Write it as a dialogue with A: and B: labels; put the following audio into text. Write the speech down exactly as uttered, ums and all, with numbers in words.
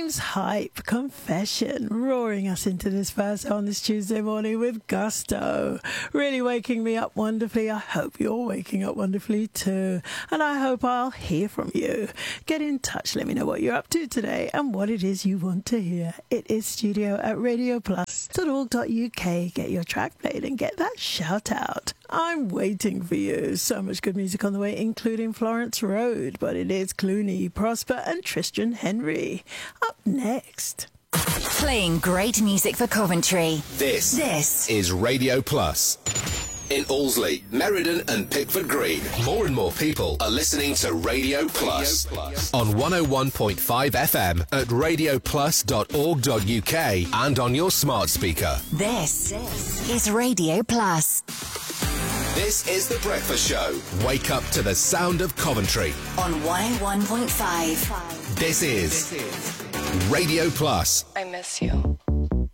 A: James Hype, Confession, roaring us into this first on this Tuesday morning with gusto. Really waking me up wonderfully. I hope you're waking up wonderfully too. And I hope I'll hear from you. Get in touch. Let me know what you're up to today and what it is you want to hear. It is studio at radio plus dot org dot U K. Get your track played and get that shout out. I'm waiting for you. So much good music on the way, including Florence Road. But it is Clooney, Prosper and Tristan Henry. Up next.
B: Playing great music for Coventry.
C: This,
B: this
C: is Radio Plus. In Allesley, Meriden and Pickford Green, more and more people are listening to Radio Plus, Radio Plus. On one oh one point five F M at radio plus dot org dot U K and on your smart speaker.
B: This, this is Radio Plus.
C: This is The Breakfast Show. Wake up to the sound of Coventry.
B: On one oh one point five.
C: This is Radio Plus.
D: I miss you.